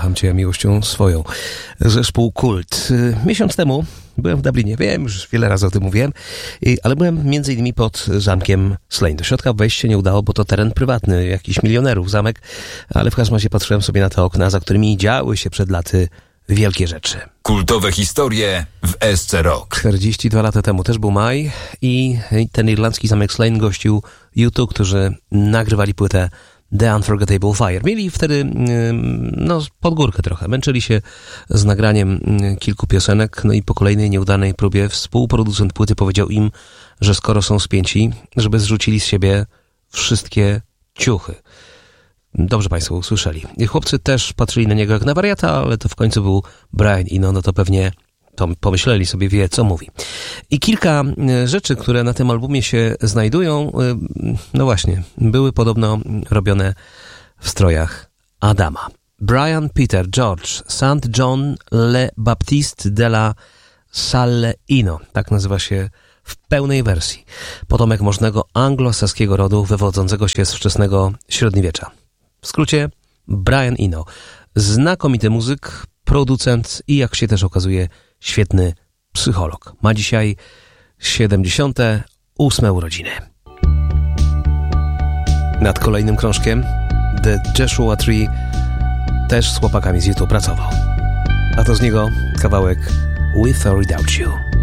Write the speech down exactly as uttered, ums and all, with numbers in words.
kocham cię miłością swoją. Zespół Kult. Miesiąc temu byłem w Dublinie, wiem, już wiele razy o tym mówiłem, ale byłem między innymi pod zamkiem Slane. Do środka wejść się nie udało, bo to teren prywatny, jakichś milionerów zamek, ale w każdym razie patrzyłem sobie na te okna, za którymi działy się przed laty wielkie rzeczy. Kultowe historie w S C Rock. czterdzieści dwa lata temu też był maj i ten irlandzki zamek Slane gościł U two, którzy nagrywali płytę The Unforgettable Fire. Mieli wtedy no, pod górkę trochę. Męczyli się z nagraniem kilku piosenek, no i po kolejnej nieudanej próbie współproducent płyty powiedział im, że skoro są spięci, żeby zrzucili z siebie wszystkie ciuchy. Dobrze Państwo usłyszeli. I chłopcy też patrzyli na niego jak na wariata, ale to w końcu był Brian Eno, no to pewnie to pomyśleli sobie, wie co mówi. I kilka rzeczy, które na tym albumie się znajdują, no właśnie, były podobno robione w strojach Adama. Brian Peter George Saint John Le Baptiste de la Salle Eno, tak nazywa się w pełnej wersji. Potomek możnego anglosaskiego rodu wywodzącego się z wczesnego średniowiecza. W skrócie Brian Eno. Znakomity muzyk, producent i jak się też okazuje świetny psycholog. Ma dzisiaj siedemdziesiąte ósme urodziny. Nad kolejnym krążkiem The Joshua Tree też z chłopakami z YouTube pracował. A to z niego kawałek With or Without You.